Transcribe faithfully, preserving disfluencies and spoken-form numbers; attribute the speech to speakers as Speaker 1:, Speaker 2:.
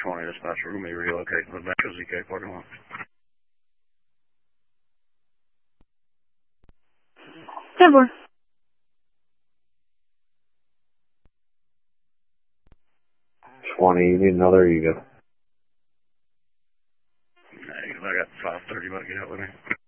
Speaker 1: twenty, dispatcher, we're going to be relocating to the Metro Z K parking lot.
Speaker 2: ten four.
Speaker 3: twenty, you need another, or you go?
Speaker 1: Hey, I got five thirty, might get out with me.